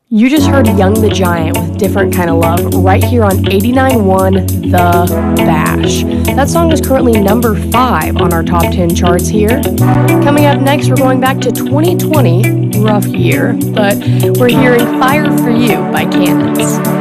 You just heard Young the Giant with Different Kind of Love right here on 89.1 The Bash. That song is currently number 5 on our top 10 charts here. Coming up next, we're going back to 2020, rough year, but we're hearing Fire for You by Cannons.